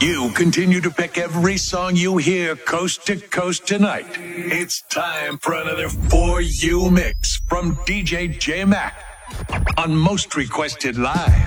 You continue to pick every song you hear coast to coast tonight. It's time for another For You mix from DJ J Mac on Most Requested Live.